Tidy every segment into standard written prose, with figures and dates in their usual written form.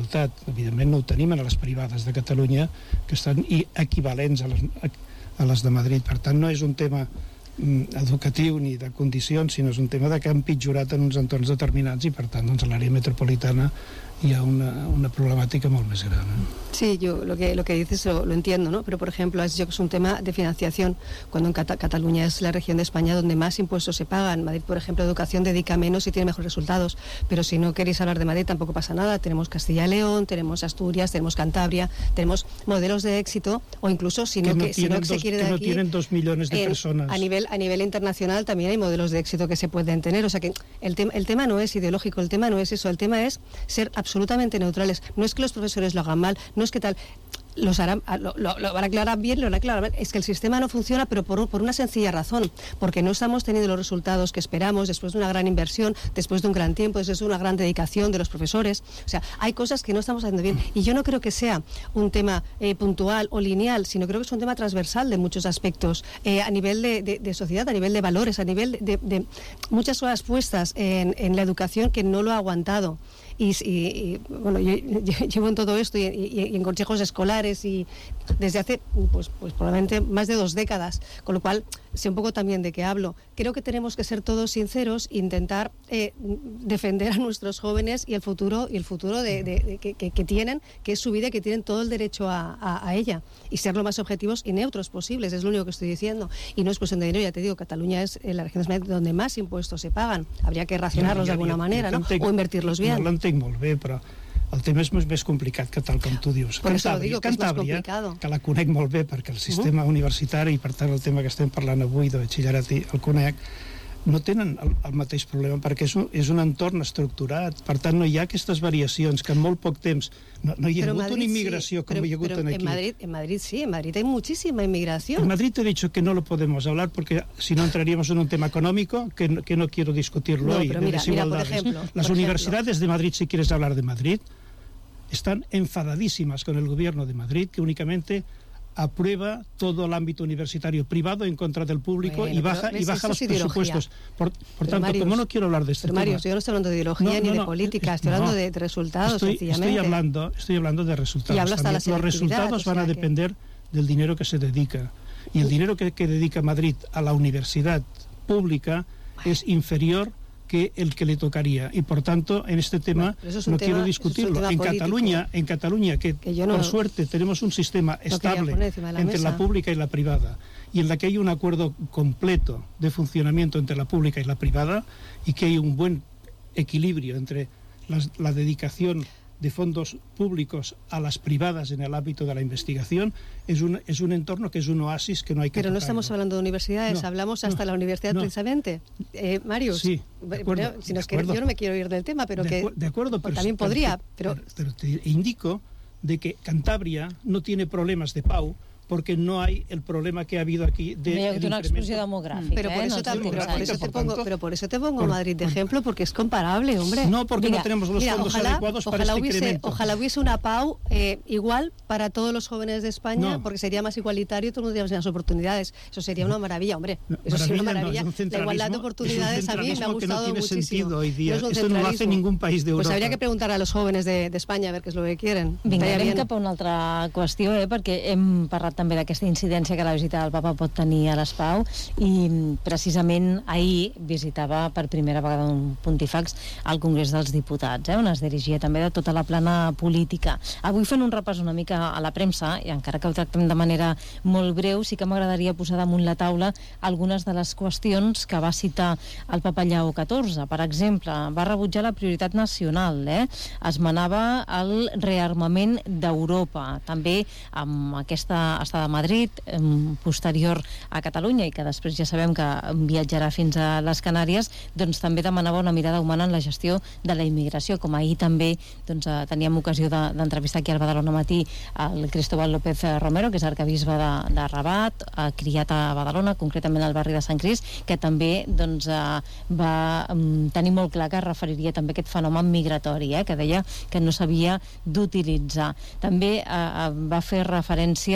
portat. Evidentment no ho tenim a les privades de Catalunya, que estan equivalents a les de Madrid. Per tant, no és un tema educatiu ni de condicions, sinó és un tema de que han pitjorat en uns entorns determinats i, per tant, doncs, a l'àrea metropolitana hi ha una problemática molt més gran. Sí, yo lo que dices lo entiendo, ¿no? Pero, por ejemplo, es un tema de financiación, cuando en Cataluña es la región de España donde más impuestos se pagan. Madrid, por ejemplo, educación dedica menos y tiene mejores resultados. Pero si no queréis hablar de Madrid, tampoco pasa nada. Tenemos Castilla y León, tenemos Asturias, tenemos Cantabria, tenemos modelos de éxito, o incluso si no se quiere de aquí, no tienen 2 millones de personas. A nivel internacional también hay modelos de éxito que se pueden tener. O sea que el tema no es ideológico, el tema no es eso, el tema es ser absolutamente neutrales. No es que los profesores lo hagan mal, no es que tal, lo van a aclarar bien, lo van a aclarar mal. Es que el sistema no funciona, pero por una sencilla razón, porque no estamos teniendo los resultados que esperamos después de una gran inversión, después de un gran tiempo, después de una gran dedicación de los profesores. O sea, hay cosas que no estamos haciendo bien, y yo no creo que sea un tema puntual o lineal, sino creo que es un tema transversal de muchos aspectos, a nivel de sociedad, a nivel de valores, a nivel de muchas horas puestas en la educación que no lo ha aguantado. Y bueno, yo llevo en todo esto y en consejos escolares y desde hace pues probablemente más de 2 décadas, con lo cual sé un poco también de qué hablo. Creo que tenemos que ser todos sinceros e intentar defender a nuestros jóvenes y el futuro que tienen, que es su vida y que tienen todo el derecho a ella, y ser lo más objetivos y neutros posibles, es lo único que estoy diciendo. Y no es cuestión de dinero, ya te digo, Cataluña es la región de Madrid donde más impuestos se pagan. Habría que racionarlos de alguna manera, ¿no? O invertirlos bien. Molt bé, però el tema és més complicat que tal com tu dius. Per això digo que és més complicado. Que la conec molt bé perquè el sistema universitari, i per tant el tema que estem parlant avui de batxillerat el conec, no tenen el mateix problema, perquè és un entorn estructurat, per tant no hi ha aquestes variacions que en molt poc temps no hi ha hagut una inmigració com hi ha hagut aquí. En Madrid sí, en Madrid hay muchísima inmigración. En Madrid te he dicho que no lo podemos hablar porque si no entraríamos en un tema económico que no quiero discutirlo hoy, de desigualdades. Las universidades de Madrid, si quieres hablar de Madrid, están enfadadísimas con el gobierno de Madrid, que únicamente aprueba todo el ámbito universitario privado en contra del público, y baja los presupuestos. Por tanto, Marius, como no quiero hablar de este tema... Marius, yo no estoy hablando de ideología ni de política, estoy hablando de resultados, sencillamente. Estoy hablando de resultados. Y hablo hasta la los resultados van a depender del dinero que se dedica. Y el dinero que dedica Madrid a la universidad pública es inferior que el que le tocaría, y por tanto en este tema quiero discutirlo. En Cataluña que por suerte tenemos un sistema estable entre la pública y la privada, y en la que hay un acuerdo completo de funcionamiento entre la pública y la privada, y que hay un buen equilibrio entre la dedicación de fondos públicos a las privadas en el ámbito de la investigación, es un entorno que es un oasis que no hay que Pero no estamos hablando de universidades, hablamos hasta la universidad precisamente. Marius, sí, de acuerdo, si nos yo no me quiero ir del tema, pero de acuerdo, pero también podría. Pero te indico de que Cantabria no tiene problemas de PAU, porque no hay el problema que ha habido aquí de una explosión demográfica. Pero por eso te pongo Madrid de ejemplo, porque es comparable, hombre. No, porque no tenemos los fondos adecuados para este incremento. Ojalá hubiese una PAU igual para todos los jóvenes de España, porque sería más igualitario y todos tendríamos las oportunidades. Eso sería una maravilla, hombre. Eso sería una maravilla. La igualdad de oportunidades a mí me ha gustado muchísimo. Hoy día. Esto no lo hace ningún país de Europa. Pues habría que preguntar a los jóvenes de España a ver qué es lo que quieren. Vinga, anem cap a una altra qüestió, perquè hem parlat també d'aquesta incidència que la visita del papa pot tenir a l'ESPAU, i precisament ahir visitava per primera vegada un pontífex al Congrés dels Diputats, on es dirigia també de tota la plana política. Avui fent un repàs una mica a la premsa, i encara que ho tractem de manera molt breu, sí que m'agradaria posar damunt la taula algunes de les qüestions que va citar el papa Lleó XIV. Per exemple, va rebutjar la prioritat nacional, esmenava el rearmament d'Europa, també amb aquesta estada a Madrid, posterior a Catalunya, i que després ja sabem que viatjarà fins a les Canàries, doncs també demanava una mirada humana en la gestió de la immigració, com ahir també teníem ocasió d'entrevistar aquí al Badalona Matí el Cristóbal López Romero, que és arquebisbe de Rabat, criat a Badalona, concretament al barri de Sant Crist, que també va tenir molt clar que es referiria també a aquest fenomen migratori, que deia que no s'havia d'utilitzar. També va fer referència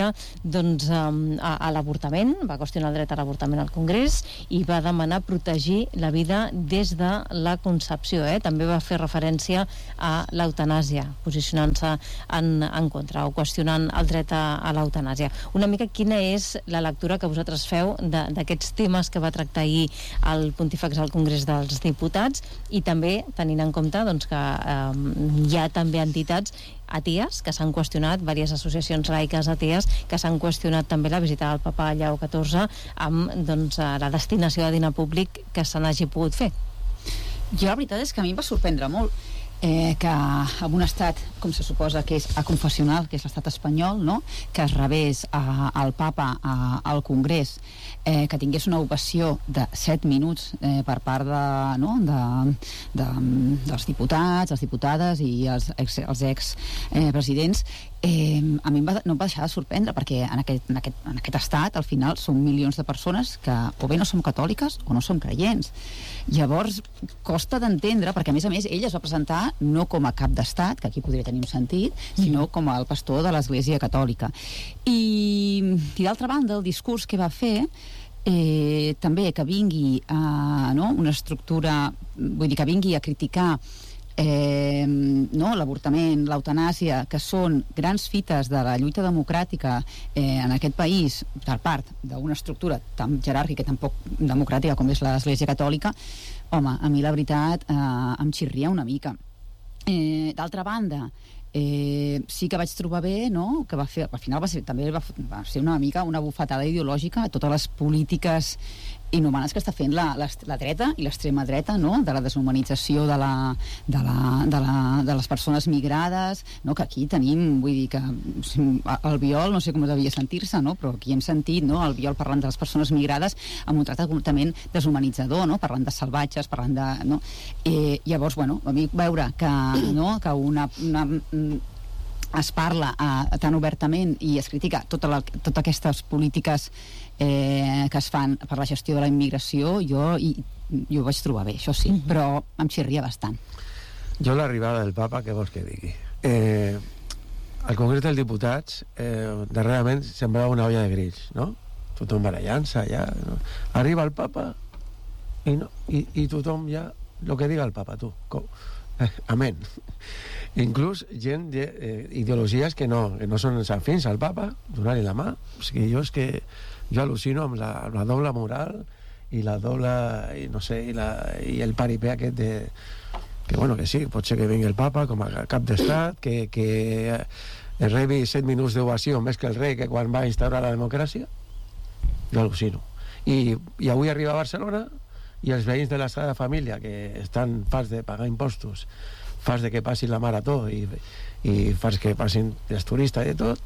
doncs, a l'avortament, va qüestionar el dret a l'avortament al Congrés i va demanar protegir la vida des de la concepció. També va fer referència a l'eutanàsia, posicionant-se en contra o qüestionant el dret a l'eutanàsia. Una mica quina és la lectura que vosaltres feu d'aquests temes que va tractar ahir el Pontífex al Congrés dels Diputats, i també tenint en compte doncs, que hi ha també entitats atees que s'han qüestionat, diverses associacions laiques atees que s'han qüestionat també la visita del papa Lleó XIV amb doncs, la destinació de dinar públic que se n'hagi pogut fer. Jo la veritat és que a mi em va sorprendre molt que en un estat, com se suposa que és aconfessional, que és l'estat espanyol, no? Que es rebés al papa al Congrés, que tingués una ovació de 7 minuts per part dels diputats, les diputades i els expresidents, a mi no em va deixar de sorprendre, perquè en aquest estat al final són milions de persones que o bé no som catòliques o no som creients. Llavors costa d'entendre, perquè a més ell es va presentar no com a cap d'estat, que aquí podria tenir un sentit, sinó com el pastor de l'Església Catòlica. I d'altra banda, el discurs que va fer també que vingui una estructura, vull dir, que vingui a criticar l'avortament, l'eutanàsia, que són grans fites de la lluita democràtica en aquest país per part d'una estructura tan jeràrquica i tan poc democràtica com és l'Església Catòlica, home, a mi la veritat em xirria una mica. D'altra banda, sí que vaig trobar bé, no?, que va fer, al final també va ser una mica una bufetada ideològica a totes les polítiques inhumanes que està fent la dreta i l'extrema dreta, no?, de la deshumanització de les persones migrades, no?, que aquí tenim, vull dir que el Biol, no sé com devia sentir-se, no?, però aquí hem sentit, no?, el Biol parlant de les persones migrades amb un tracte completament deshumanitzador, no?, parlant de salvatges, parlant de... No? Llavors, bueno, a mi veure que es parla tan obertament i es critica totes aquestes polítiques que es fan per la gestió de la immigració, jo ho vaig trobar bé, això sí, però em xirria bastant. Jo l'arribada del papa, què vols que digui? Al Congrés dels Diputats darrerament semblava una olla de grills, no? Tothom barallant-se allà, no? Arriba el papa i tothom ja el que diga el papa, tu amén. Inclús gent d'ideologies que no són afins al papa, donar-li la mà. O sigui, jo al·lucino amb la doble moral i la doble, no sé, i el paripé aquest que sí, pot ser que vingui el papa com a cap d'estat, que rebi 7 minuts d'ovació més que el rei, que quan va instaurar la democràcia. Jo al·lucino. I avui arriba a Barcelona i els veïns de la Sagrada Família, que estan farts de pagar impostos, farts de que passin la marató i farts que passin els turistes i tot,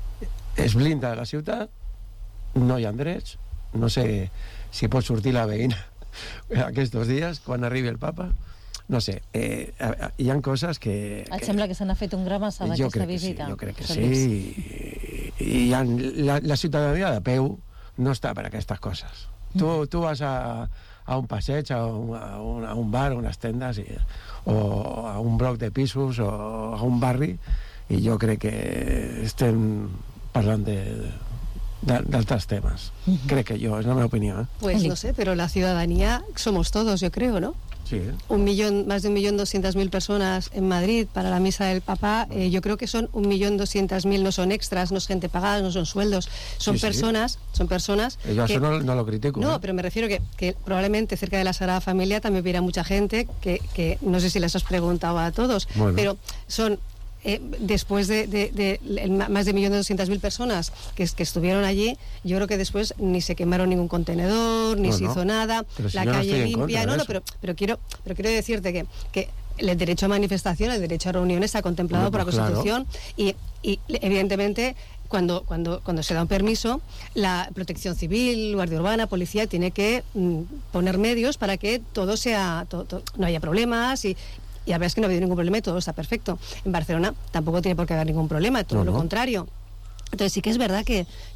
es blinda la ciutat, no hi ha drets, no sé si pot sortir la veïna aquests dies, quan arribi el papa, no sé, hi ha coses que... Et sembla que se n'ha fet un gra massa d'aquesta visita? Jo crec que sí, i la ciutadania de peu no està per aquestes coses. Tu vas a un passeig, a un bar, a unes tendes, o a un bloc de pisos, o a un barri, i jo crec que estem parlant d'altres temes. Crec que jo, és la meva opinió. Pues no sé, pero la ciudadanía somos todos, yo creo, ¿no? Sí. Más de 1.200.000 personas en Madrid para la misa del Papa. Yo creo que son 1.200.000, no son extras, no es gente pagada, no son sueldos, son personas. Yo eso no lo critico. No, pero me refiero que probablemente cerca de la Sagrada Familia también hubiera mucha gente que no sé si les has preguntado a todos, bueno, pero son... después de más de 1.200.000 personas que estuvieron allí, yo creo que después ni se quemaron ningún contenedor, ni se hizo nada, la calle limpia, pero quiero decirte que el derecho a manifestación, el derecho a reunión está contemplado por la Constitución, y evidentemente cuando se da un permiso, la Protección Civil, Guardia Urbana, Policía tiene que poner medios para que todo sea, no haya problemas, y la verdad es que no ha habido ningún problema y todo está perfecto. En Barcelona tampoco tiene por qué haber ningún problema, todo lo contrario. Entonces sí que es verdad que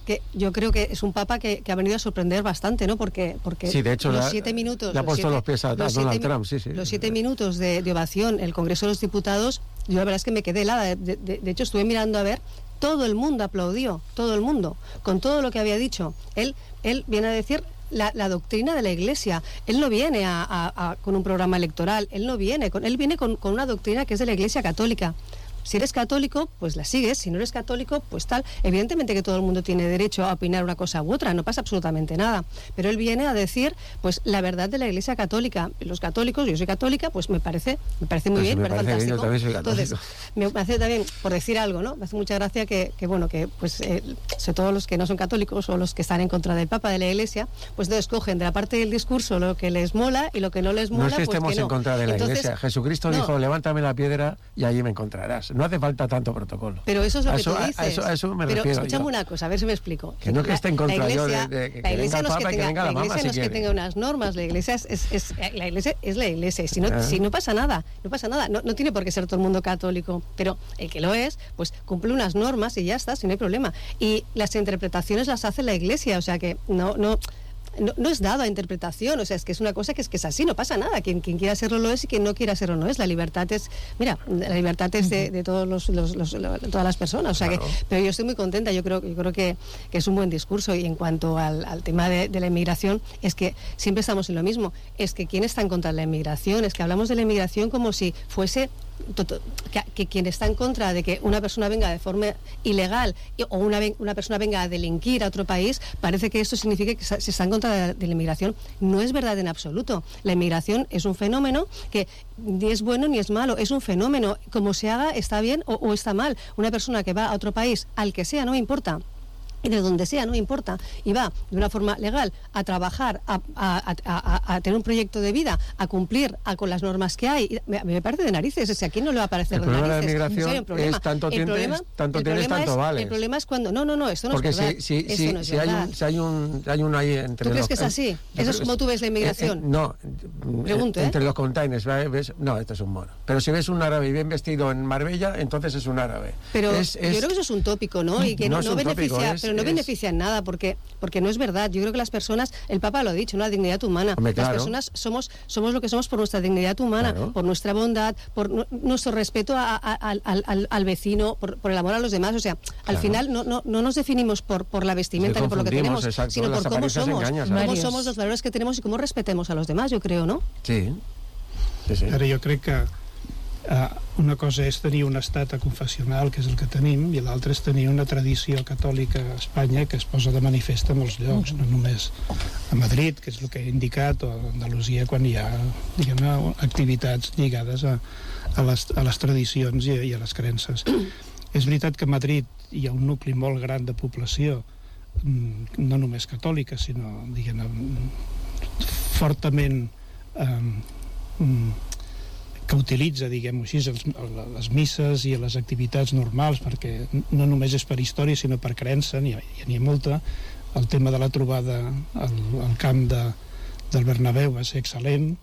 que yo creo que es un papa que ha venido a sorprender bastante, ¿no? Porque sí, de hecho, los 7 minutos... le ha puesto los pies a Donald Trump, sí. Los 7 minutos de ovación, el Congreso de los Diputados, yo la verdad es que me quedé helada. De hecho, estuve mirando a ver, todo el mundo aplaudió, todo el mundo, con todo lo que había dicho. Él viene a decir la doctrina de la Iglesia. Él no viene con un programa electoral, él viene con una doctrina que es de la Iglesia católica. Si eres católico, pues la sigues. Si no eres católico, pues tal. Evidentemente que todo el mundo tiene derecho a opinar una cosa u otra, no pasa absolutamente nada. Pero él viene a decir, pues, la verdad de la Iglesia católica. Los católicos, yo soy católica, pues me parece muy bien, me parece fantástico. Yo también soy católico. Entonces, me hace también, por decir algo, ¿no? Me hace mucha gracia que sobre todo los que no son católicos o los que están en contra del Papa, de la Iglesia, pues entonces cogen de la parte del discurso lo que les mola y lo que no les mola, no es que estemos pues que no. En contra de la Iglesia. Jesucristo dijo, levántame la piedra y allí me encontrarás. No hace falta tanto protocolo. Pero eso es lo que tú dices. A eso me refiero. Pero escúchame una cosa, a ver si me explico. Que no que esté en contra yo de que venga el Papa y que venga la mamá si quiere. La Iglesia no es que tenga unas normas, la Iglesia es la Iglesia. Si no pasa nada, no tiene por qué ser todo el mundo católico, pero el que lo es, pues cumple unas normas y ya está, si no hay problema. Y las interpretaciones las hace la Iglesia, o sea que no es dado a interpretación, o sea, es que es una cosa que es así, no pasa nada. Quien quiera serlo lo es y quien no quiera serlo no es. La libertad es de todas las personas, o sea, claro. Pero yo estoy muy contenta, yo creo que es un buen discurso. Y en cuanto al tema de la inmigración, es que siempre estamos en lo mismo, es que ¿quién está en contra de la inmigración? Es que hablamos de la inmigración como si fuese que quien está en contra de que una persona venga de forma ilegal o una persona venga a delinquir a otro país, parece que esto significa que se está en contra de la inmigración. No es verdad en absoluto. La inmigración es un fenómeno que ni es bueno ni es malo, es un fenómeno. Como se haga, está bien o está mal. Una persona que va a otro país, al que sea, no me importa, y de donde sea, no importa, y va de una forma legal a trabajar, a tener un proyecto de vida, a cumplir con las normas que hay, me parece de narices. O sea, ¿a quién no le va a parecer de narices? El problema de la inmigración es tanto tienes, tanto vales. El problema es cuando... No, esto no porque es verdad. Porque si hay un ahí entre ¿Tú crees que es así? ¿Eso es como tú ves la inmigración? No. Pregunto, entre los containers, ¿ves? No, esto es un mono. Pero si ves un árabe bien vestido en Marbella, entonces es un árabe. Pero yo creo que eso es un tópico, ¿no? Y que no beneficia... No beneficia en nada, porque no es verdad. Yo creo que las personas, el Papa lo ha dicho, ¿no? La dignidad humana. Hombre, claro. Las personas somos lo que somos por nuestra dignidad humana, claro. Por nuestra bondad, por nuestro respeto al vecino, por el amor a los demás. O sea, claro. Al final no nos definimos por la vestimenta ni por lo que tenemos, exacto, sino por cómo somos. Cómo somos, los valores que tenemos y cómo respetemos a los demás, yo creo, ¿no? Sí. Ara jo crec que una cosa és tenir un estat confessional, que és el que tenim, i l'altra és tenir una tradició catòlica a Espanya que es posa de manifest a molts llocs, no només a Madrid, que és el que he indicat, o a Andalusia, quan hi ha, diguem-ne, activitats lligades a les tradicions i a les creences. És veritat que a Madrid hi ha un nucli molt gran de població, no només catòlica, sinó, diguem-ne, fortament que utilitza, diguem-ho així, les misses i les activitats normals, perquè no només és per història, sinó per creença, n'hi ha molta. El tema de la trobada al camp del Bernabéu va ser excel·lent.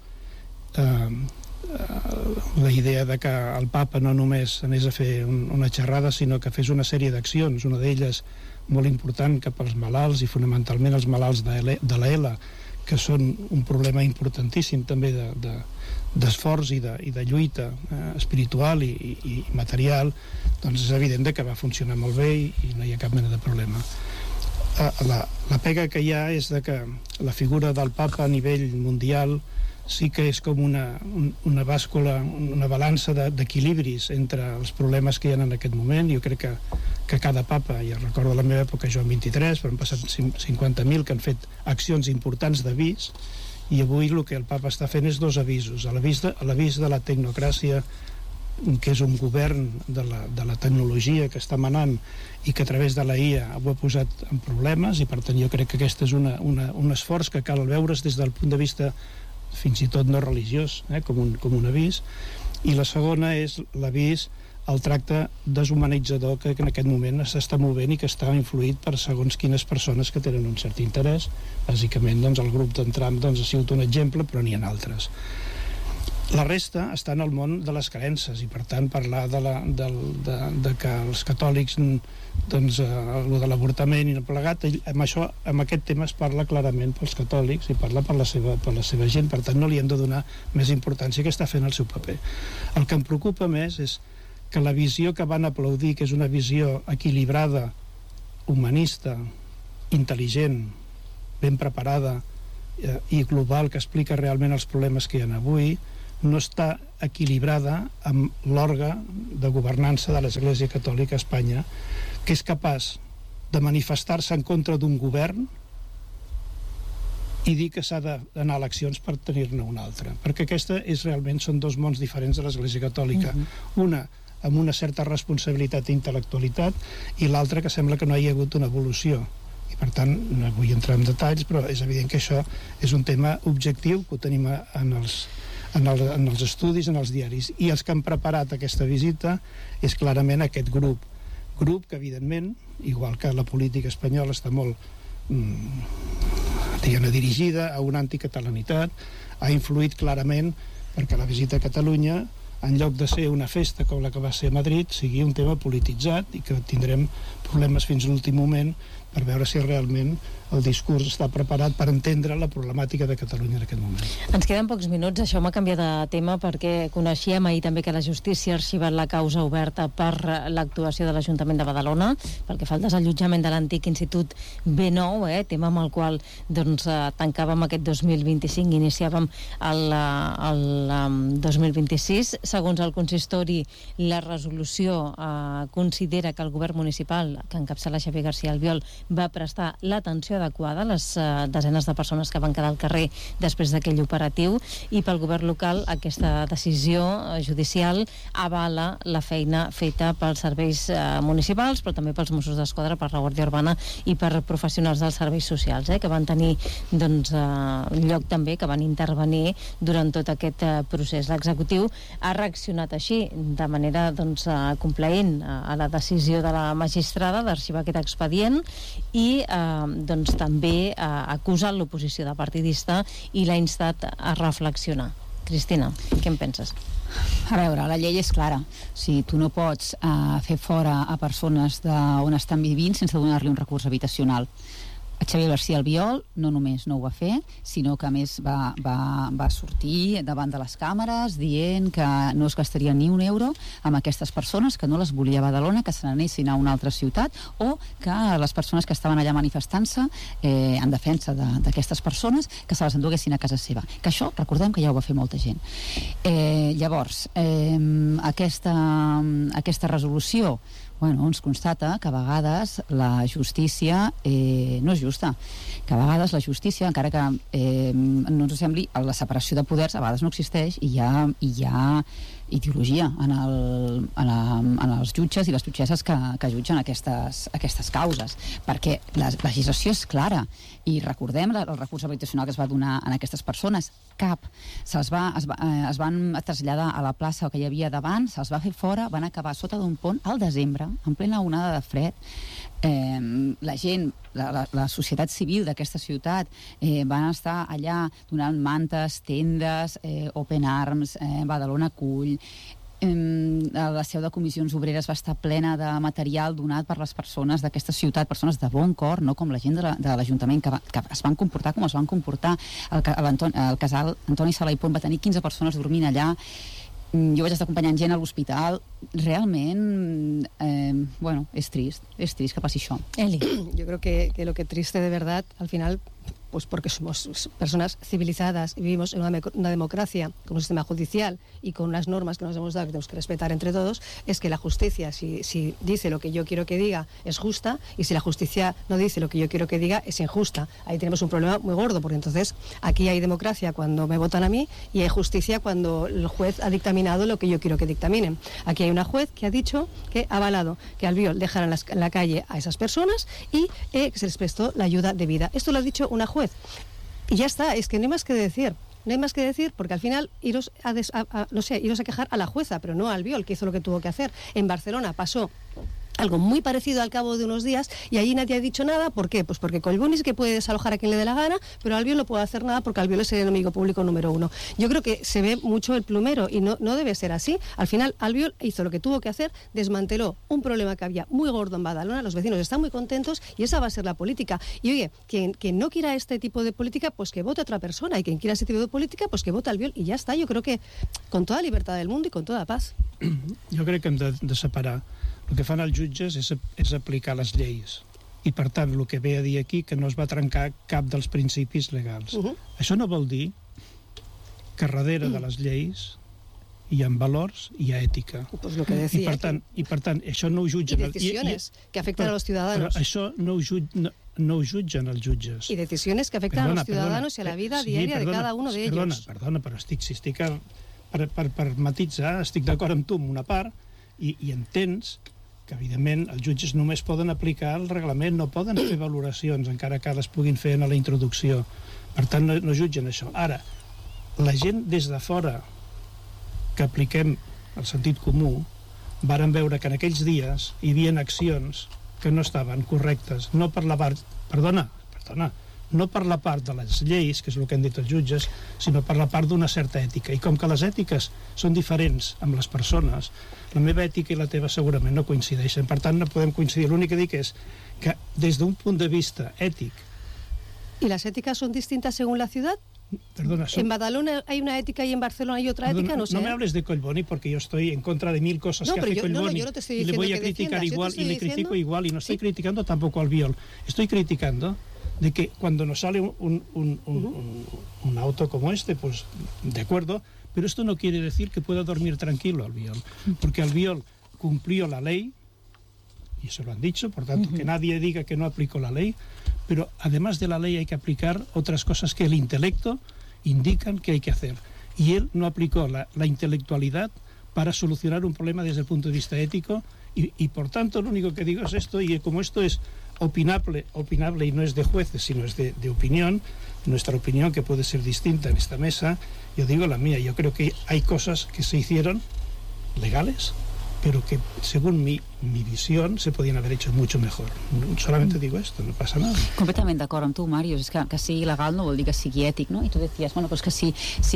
La idea de que el papa no només anés a fer una xerrada, sinó que fes una sèrie d'accions, una d'elles molt important cap als malalts, i fonamentalment els malalts de l'ELA, que són un problema importantíssim també d'esforç i de lluita espiritual i material, doncs és evident que va funcionar molt bé i no hi ha cap mena de problema. La pega que hi ha és que la figura del papa a nivell mundial sí que és com una bàscula, una balança d'equilibris entre els problemes que hi ha en aquest moment. Jo crec que cada papa, ja recordo la meva època, Joan 23, però han passat 50.000 que han fet accions importants d'avís, i avui el que el papa està fent és dos avisos. L'avís de la tecnocràcia, que és un govern de la tecnologia que està manant i que a través de la IA ho ha posat en problemes, i per tant jo crec que aquest és un esforç que cal veure's des del punt de vista fins i tot no religiós, com un avís. I la segona és l'avís al tracte deshumanitzador que en aquest moment s'està movent i que està influït per segons quines persones que tenen un cert interès. Bàsicament, el grup d'en Trump ha sigut un exemple, però n'hi ha altres. La resta està en el món de les creences i, per tant, parlar de que els catòlics, doncs, el de l'avortament i el plegat, amb aquest tema es parla clarament pels catòlics i parla per la seva gent, per tant no li hem de donar més importància, que està fent el seu paper. El que em preocupa més és que la visió que van aplaudir, que és una visió equilibrada, humanista, intel·ligent, ben preparada i global, que explica realment els problemes que hi ha avui, no està equilibrada amb l'òrgan de governança de l'Església Catòlica a Espanya, que és capaç de manifestar-se en contra d'un govern i dir que s'ha d'anar a eleccions per tenir-ne un altre, perquè aquesta són dos mons diferents de l'Església Catòlica. Una amb una certa responsabilitat i intel·lectualitat, i l'altra que sembla que no hi ha hagut una evolució. I per tant, no vull entrar en detalls, però és evident que això és un tema objectiu, que ho tenim en els estudis, en els diaris. I els que han preparat aquesta visita és clarament aquest grup que, evidentment, igual que la política espanyola està molt dirigida a una anticatalanitat, ha influït clarament perquè la visita a Catalunya, en lloc de ser una festa com la que va ser a Madrid, sigui un tema polititzat i que tindrem problemes fins a l'últim moment per veure si realment el discurs està preparat per entendre la problemàtica de Catalunya en aquest moment. Ens queden pocs minuts, això m'ha canviat de tema perquè coneixíem ahir també que la justícia ha arxivat la causa oberta per l'actuació de l'Ajuntament de Badalona pel que fa al desallotjament de l'antic Institut B9, tema amb el qual tancàvem aquest 2025 i iniciàvem el 2026. Segons el consistori, la resolució considera que el govern municipal, que encapçala Xavier García Albiol, va prestar l'atenció adequada a les desenes de persones que van quedar al carrer després d'aquell operatiu, i pel govern local aquesta decisió judicial avala la feina feta pels serveis municipals, però també pels Mossos d'Esquadra, per la Guàrdia Urbana i per professionals dels serveis socials, que van tenir lloc també, que van intervenir durant tot aquest procés. L'executiu ha reaccionat així, de manera complaent a la decisió de la magistrada d'arxivar aquest expedient, i també ha acusat l'oposició de partidista i l'ha instat a reflexionar. Cristina, què en penses? A veure, la llei és clara. O sigui, tu no pots fer fora a persones d'on estan vivint sense donar-li un recurs habitacional. Xavier García Albiol no només no ho va fer, sinó que a més va sortir davant de les càmeres dient que no es gastaria ni un euro amb aquestes persones, que no les volia a Badalona, que se n'anessin a una altra ciutat, o que les persones que estaven allà manifestant-se en defensa d'aquestes persones, que se les enduguessin a casa seva. Que això, recordem que ja ho va fer molta gent. Llavors, aquesta resolució ens constata que a vegades la justícia no és justa, que a vegades la justícia, encara que no ens sembli, la separació de poders a vegades no existeix, i hi ha ideologia en els jutges i les jutgesses que jutgen aquestes causes, perquè la legislació és clara, i recordem el recurs habitacional que es va donar a aquestes persones. Cap. Es van traslladar a la plaça que hi havia davant, se'ls va fer fora, van acabar sota d'un pont al desembre, en plena onada de fred. La gent, la societat civil d'aquesta ciutat van estar allà donant mantes, tendes, Open Arms, Badalona Cull. La seu de Comissions Obreres va estar plena de material donat per les persones d'aquesta ciutat, persones de bon cor, no com la gent de l'Ajuntament, que es van comportar com es van comportar. El casal Antoni Sala i Pont va tenir 15 persones dormint allà. Jo vaig estar acompanyant gent a l'hospital. Realment, és trist que passi això. Eli. Yo creo que lo que triste de verdad, al final, pues porque somos personas civilizadas y vivimos en una democracia con un sistema judicial y con unas normas que nos hemos dado que tenemos que respetar entre todos, es que la justicia, si dice lo que yo quiero que diga, es justa, y si la justicia no dice lo que yo quiero que diga, es injusta. Ahí tenemos un problema muy gordo, porque entonces aquí hay democracia cuando me votan a mí y hay justicia cuando el juez ha dictaminado lo que yo quiero que dictaminen. Aquí hay una juez que ha dicho, que ha avalado que Albiol dejara en la calle a esas personas y que se les prestó la ayuda debida. Esto lo ha dicho una juez. Y ya está, es que no hay más que decir. No hay más que decir, porque al final iros a quejar a la jueza, pero no a Albiol, que hizo lo que tuvo que hacer. En Barcelona pasó algo muy parecido al cabo de unos días, y allí nadie ha dicho nada. ¿Por qué? Pues porque Collboni es que puede desalojar a quien le dé la gana, pero Albiol no puede hacer nada porque Albiol es el enemigo público número 1. Yo creo que se ve mucho el plumero y no debe ser así. Al final Albiol hizo lo que tuvo que hacer, desmanteló un problema que había muy gordo en Badalona, los vecinos están muy contentos y esa va a ser la política. Y oye, quien no quiera este tipo de política, pues que vote a otra persona, y quien quiera este tipo de política, pues que vote Albiol y ya está. Yo creo que con toda libertad del mundo y con toda paz. Jo crec que hem de separar. El que fan els jutges és aplicar les lleis. I, per tant, el que ve a dir aquí que no es va trencar cap dels principis legals. Això no vol dir que darrere de les lleis hi ha valors i hi ha ètica. Pues lo que decía. I per tant, això no ho jutgen... I decisiones que afecten a los ciudadanos. Però això no ho jutgen els jutges. Y decisiones que afectan a los ciudadanos y a la vida diaria de cada uno de ellos. Perdona, però si estic per matitzar, estic d'acord amb tu en una part, i entens que, evidentment, els jutges només poden aplicar el reglament, no poden fer valoracions, encara que les puguin fer en la introducció. Per tant, no jutgen això. Ara, la gent des de fora que apliquem el sentit comú, varen veure que en aquells dies hi havia accions que no estaven correctes, no per la part... Perdona, no per la part de les lleis, que és el que han dit els jutges, sinó per la part d'una certa ètica. I com que les ètiques són diferents amb les persones, la meva ètica i la teva segurament no coincideixen. Per tant, no podem coincidir. L'únic que dic és que des d'un punt de vista ètic... ¿Y las éticas son distintas según la ciudad? Perdona, en Badalona hay una ética y en Barcelona hay otra ética, no sé. No me hables de Collboni porque yo estoy en contra de 1000 cosas que hace Collboni yo no te estoy y le voy a criticar igual y le critico igual y no estoy criticando tampoco al Albiol. Estoy criticando de que cuando nos sale un auto como este, pues de acuerdo, pero esto no quiere decir que pueda dormir tranquilo Albiol, porque Albiol cumplió la ley, y eso lo han dicho, por tanto, que nadie diga que no aplicó la ley, pero además de la ley hay que aplicar otras cosas que el intelecto indican que hay que hacer. Y él no aplicó la intelectualidad para solucionar un problema desde el punto de vista ético, y por tanto lo único que digo es esto, y como esto es opinable y no es de jueces, sino es de opinión, nuestra opinión que puede ser distinta en esta mesa, yo digo la mía. Yo creo que hay cosas que se hicieron legales, pero que según mi visión se podien haver hecho mucho mejor. Solamente digo esto, no pasa nada. Completament d'acord amb tu, Màrius. És que sigui legal no vol dir que sigui ètic, no? I tu deies, bueno, pues que si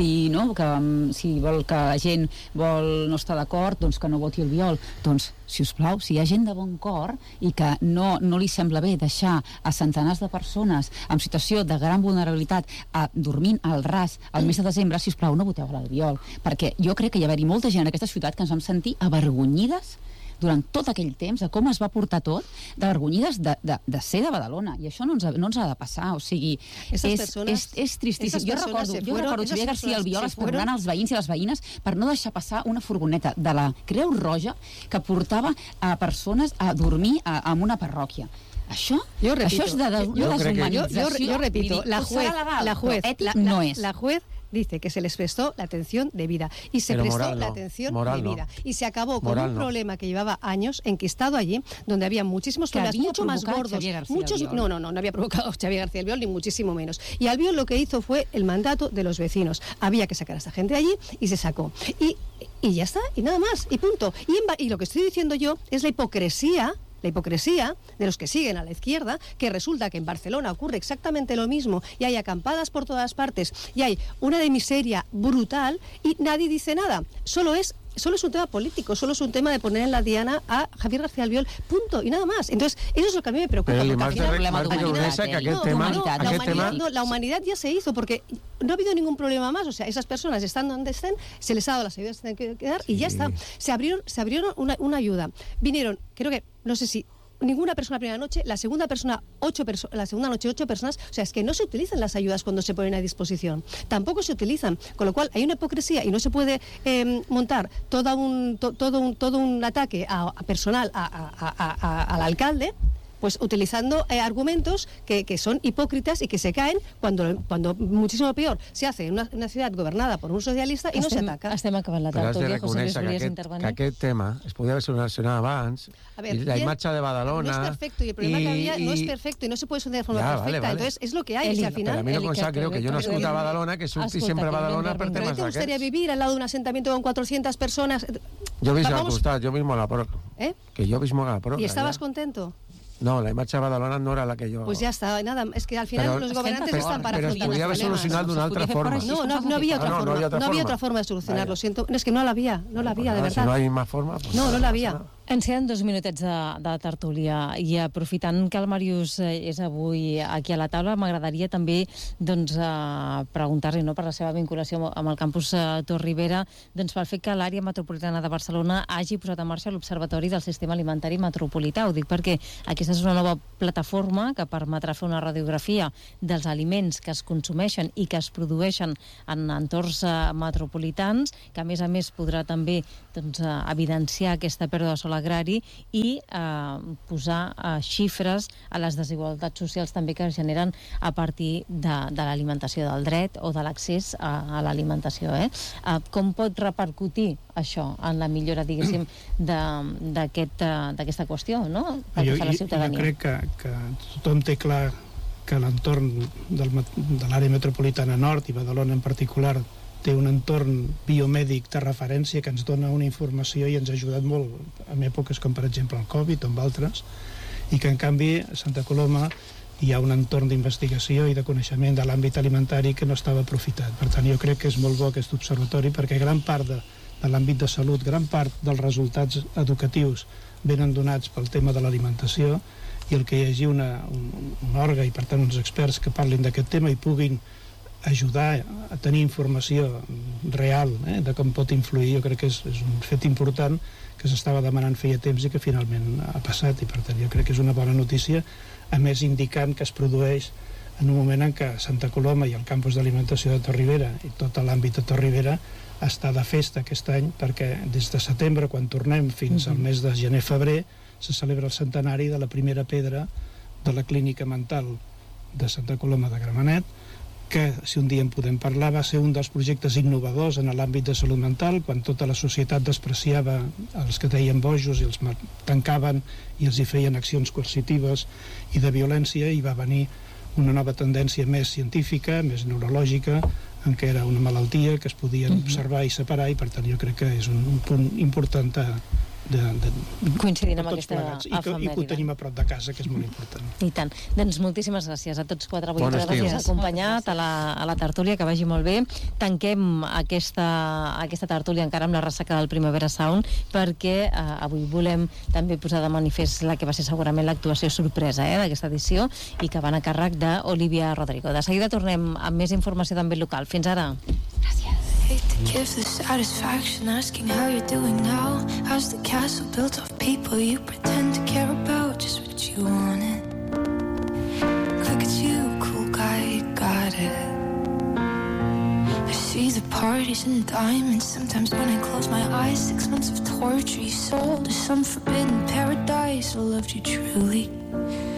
vol que la gent no està d'acord, doncs que no voti el Albiol. Doncs, si us plau, si hi ha gent de bon cor i que no li sembla bé deixar a centenars de persones en situació de gran vulnerabilitat dormint al ras al mes de desembre, si us plau, no voteu a l'Albiol. Perquè jo crec que hi ha d'haver molta gent en aquesta ciutat que ens vam sentir avergonyides durant tot aquell temps, a com es va portar tot, d'avergonyides de ser de Badalona. I això no ens ha de passar. O sigui, és tristíssim. Jo recordo Xavier García Albiol espurgant els veïns i les veïnes per no deixar passar una furgoneta de la Creu Roja que portava a persones a dormir en una parròquia. Això és de deshumanització. Yo repito, la juez dice que se les prestó la atención debida y se prestó la atención debida y se acabó con un problema que llevaba años enquistado allí, donde había muchísimos problemas mucho más gordos. No había provocado Xavier García Albiol ni muchísimo menos. Y Albiol lo que hizo fue el mandato de los vecinos. Había que sacar a esta gente allí y se sacó. Y ya está, y nada más, y punto. Y lo que estoy diciendo yo es la hipocresía de los que siguen a la izquierda, que resulta que en Barcelona ocurre exactamente lo mismo y hay acampadas por todas partes y hay una de miseria brutal y nadie dice nada. Solo es un tema político, solo es un tema de poner en la diana a Javier García Albiol, punto, y nada más. Entonces, eso es lo que a mí me preocupa. Pero la humanidad ya se hizo, porque no ha habido ningún problema más. O sea, esas personas están donde estén, se les ha dado las ayudas que tienen que dar y ya está. Se abrieron una ayuda. Vinieron, creo que, no sé si ninguna persona la primera noche, la segunda noche 8 personas, o sea, es que no se utilizan las ayudas cuando se ponen a disposición, tampoco se utilizan, con lo cual hay una hipocresía y no se puede montar todo un ataque personal al alcalde, pues utilizando argumentos que son hipócritas y que se caen cuando muchísimo peor se hace en una ciudad gobernada por un socialista i no s'ataca. Estem acabant la tertúlia. José Luis, volies intervenir? Que aquest tema es podia haver solucionat abans, la imatge de Badalona... No es perfecto, y el problema que había no es perfecto, y no se puede solucionar de forma perfecta. Entonces, es lo que hay, y al final... Pero a mí no em sap greu que jo nascut a Badalona, que surti sempre a Badalona per temes d'aquests. ¿Te gustaría vivir al lado de un asentamiento con 400 personas? Jo visc al costat, jo visc molt a prop. Que yo vismo a prop. ¿Y estabas contento? No, la imatge de Badalona no era la que yo... Pues ya está, nada, es que al final los gobernantes están para Pero afrontar es podria haver problemas. solucionat d'una altra forma. No había otra forma. No había otra forma de solucionarlo, lo siento. Es que no la había, de verdad. Si no hay más forma... Pues no la había. Ens queden 2 minutets de tertúlia i aprofitant que el Màrius és avui aquí a la taula, m'agradaria també preguntar-li per la seva vinculació amb el campus Tor Ribera, pel fet que l'àrea metropolitana de Barcelona hagi posat en marxa l'Observatori del Sistema Alimentari Metropolità. Ho dic perquè aquesta és una nova plataforma que permetrà fer una radiografia dels aliments que es consumeixen i que es produeixen en entorns metropolitans, que a més podrà també evidenciar aquesta pèrdua de sòl agrari i posar xifres a les desigualtats socials també que es generen a partir de l'alimentació, del dret o de l'accés a l'alimentació. Com pot repercutir això en la millora, diguéssim, d'aquesta qüestió, no? Jo crec que tothom té clar que l'entorn de l'àrea metropolitana nord i Badalona en particular té un entorn biomèdic de referència que ens dona una informació i ens ha ajudat molt en èpoques com per exemple el Covid o amb altres, i que en canvi a Santa Coloma hi ha un entorn d'investigació i de coneixement de l'àmbit alimentari que no estava aprofitat. Per tant, jo crec que és molt bo aquest observatori perquè gran part de l'àmbit de salut, gran part dels resultats educatius venen donats pel tema de l'alimentació, i el que hi hagi un òrgan i per tant uns experts que parlin d'aquest tema i puguin ajudar a tenir informació real de com pot influir, jo crec que és un fet important que s'estava demanant feia temps i que finalment ha passat, i per tant jo crec que és una bona notícia, a més indicant que es produeix en un moment en què Santa Coloma i el campus d'alimentació de Tor Ribera i tot l'àmbit de Tor Ribera està de festa aquest any, perquè des de setembre, quan tornem fins al mes de gener-febrer, se celebra el centenari de la primera pedra de la clínica mental de Santa Coloma de Gramenet, que, si un dia en podem parlar, va ser un dels projectes innovadors en l'àmbit de salut mental, quan tota la societat despreciava els que deien bojos i els tancaven i els hi feien accions coercitives i de violència, i va venir una nova tendència més científica, més neurològica, en què era una malaltia que es podien observar i separar, i per tant jo crec que és un punt important coincidint amb aquesta efemèride. I que ho tenim a prop de casa, que és molt important. I tant. Doncs moltíssimes gràcies a tots quatre avui per haver-nos acompanyat a la tertúlia, que vagi molt bé. Tanquem aquesta tertúlia encara amb la ressaca del Primavera Sound, perquè avui volem també posar de manifest la que va ser segurament l'actuació sorpresa d'aquesta edició i que van a càrrec d'Olivia Rodrigo. De seguida tornem amb més informació d'àmbit local. Fins ara. Gràcies. Hate to give the satisfaction asking how you're doing now. How's the castle built of people you pretend to care about? Just what you wanted. Look at you, cool guy, you got it. I see the parties and diamonds. Sometimes when I close my eyes, 6 months of torture you sold to some forbidden paradise. I loved you truly.